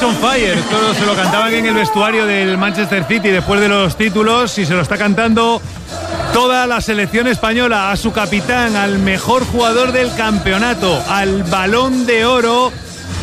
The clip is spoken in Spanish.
is on fire. Esto se lo cantaban en el vestuario del Manchester City después de los títulos y se lo está cantando toda la selección española, a su capitán, al mejor jugador del campeonato, al Balón de Oro